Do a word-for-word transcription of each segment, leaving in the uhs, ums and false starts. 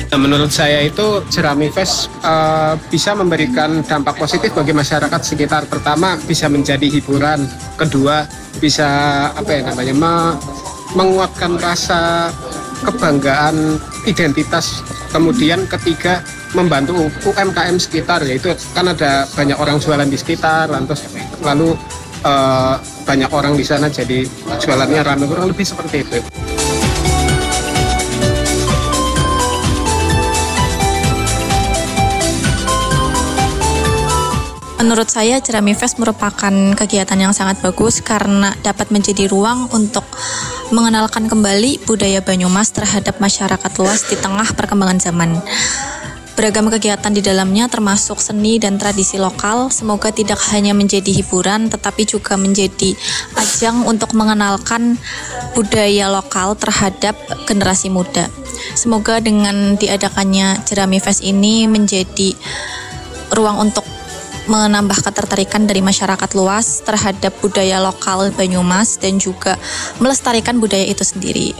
Nah, menurut saya itu Jerami Fest uh, bisa memberikan dampak positif bagi masyarakat sekitar. Pertama, bisa menjadi hiburan. Kedua, bisa apa ya namanya me- menguatkan rasa kebanggaan identitas. Kemudian ketiga, membantu U M K M sekitar, yaitu kan ada banyak orang jualan di sekitar, lantas lalu uh, banyak orang di sana jadi jualannya ramai, kurang lebih seperti itu. Menurut saya, Jerami Fest merupakan kegiatan yang sangat bagus karena dapat menjadi ruang untuk mengenalkan kembali budaya Banyumas terhadap masyarakat luas di tengah perkembangan zaman. Beragam kegiatan di dalamnya termasuk seni dan tradisi lokal, semoga tidak hanya menjadi hiburan tetapi juga menjadi ajang untuk mengenalkan budaya lokal terhadap generasi muda. Semoga dengan diadakannya Jerami Fest ini menjadi ruang untuk menambah ketertarikan dari masyarakat luas terhadap budaya lokal Banyumas dan juga melestarikan budaya itu sendiri.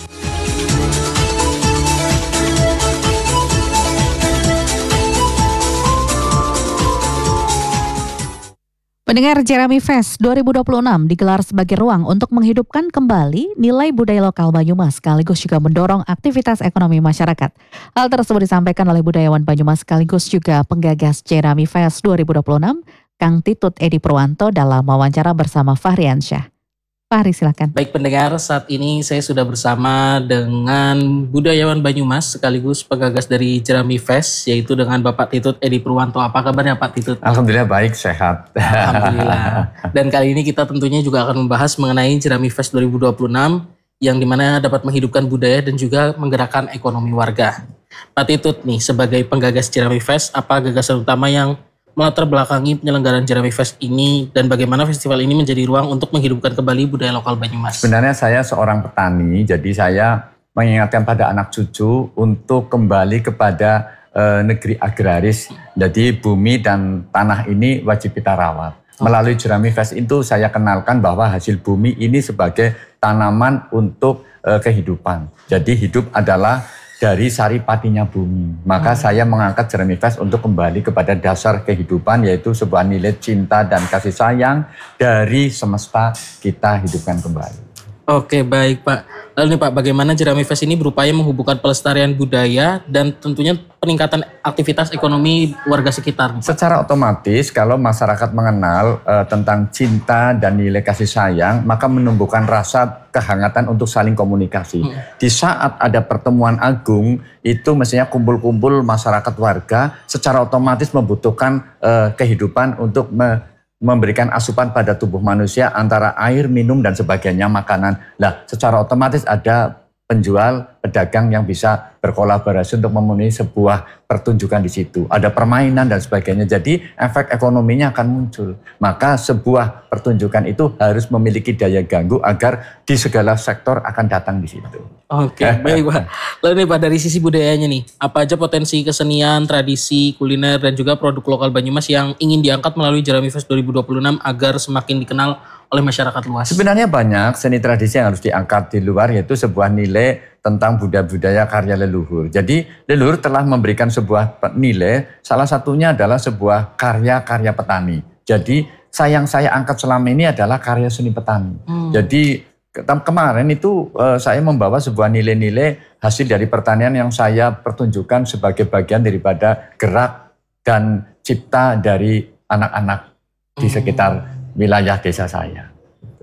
Pendengar, Jerami Fest dua ribu dua puluh enam digelar sebagai ruang untuk menghidupkan kembali nilai budaya lokal Banyumas sekaligus juga mendorong aktivitas ekonomi masyarakat. Hal tersebut disampaikan oleh budayawan Banyumas sekaligus juga penggagas Jerami Fest dua ribu dua puluh enam, Kang Titut Edi Purwanto dalam wawancara bersama Fahri Ansyah. Fahri, silakan. Baik pendengar, saat ini saya sudah bersama dengan budayawan Banyumas sekaligus penggagas dari Jerami Fest, yaitu dengan Bapak Titut Edi Purwanto. Apa kabarnya Pak Titut? Alhamdulillah baik, sehat. Alhamdulillah. Dan kali ini kita tentunya juga akan membahas mengenai Jerami Fest dua ribu dua puluh enam yang dimana dapat menghidupkan budaya dan juga menggerakkan ekonomi warga. Pak Titut nih, sebagai penggagas Jerami Fest, apa gagasan utama yang melatar belakangi penyelenggaraan Jerami Fest ini dan bagaimana festival ini menjadi ruang untuk menghidupkan kembali budaya lokal Banyumas? Sebenarnya saya seorang petani, jadi saya mengingatkan pada anak cucu untuk kembali kepada e, negeri agraris. Jadi bumi dan tanah ini wajib kita rawat. Melalui Jerami Fest itu saya kenalkan bahwa hasil bumi ini sebagai tanaman untuk e, kehidupan. Jadi hidup adalah dari sari patinya bumi. Maka hmm. saya mengangkat Jerami Fest untuk kembali kepada dasar kehidupan, yaitu sebuah nilai cinta dan kasih sayang dari semesta kita hidupkan kembali. Oke, baik Pak. Lalu nih Pak, bagaimana Jerami Fest ini berupaya menghubungkan pelestarian budaya dan tentunya peningkatan aktivitas ekonomi warga sekitar? Secara otomatis kalau masyarakat mengenal uh, tentang cinta dan nilai kasih sayang, maka menumbuhkan rasa kehangatan untuk saling komunikasi. Hmm. Di saat ada pertemuan agung, itu mestinya kumpul-kumpul masyarakat warga secara otomatis membutuhkan uh, kehidupan untuk me memberikan asupan pada tubuh manusia antara air, minum, dan sebagainya, makanan. Nah, secara otomatis ada penjual, pedagang yang bisa berkolaborasi untuk memenuhi sebuah pertunjukan di situ. Ada permainan dan sebagainya. Jadi efek ekonominya akan muncul. Maka sebuah pertunjukan itu harus memiliki daya ganggu agar di segala sektor akan datang di situ. Oke, baik Pak. Lalu nih Pak, dari sisi budayanya nih, apa aja potensi kesenian, tradisi, kuliner, dan juga produk lokal Banyumas yang ingin diangkat melalui Jerami Fest dua ribu dua puluh enam agar semakin dikenal oleh masyarakat luas? Sebenarnya banyak seni tradisi yang harus diangkat di luar, yaitu sebuah nilai tentang budaya-budaya karya leluhur. Jadi leluhur telah memberikan sebuah nilai, salah satunya adalah sebuah karya-karya petani. Jadi yang saya angkat selama ini adalah karya seni petani. Hmm. Jadi kemarin itu uh, saya membawa sebuah nilai-nilai hasil dari pertanian yang saya pertunjukkan sebagai bagian daripada gerak dan cipta dari anak-anak di sekitar wilayah desa saya.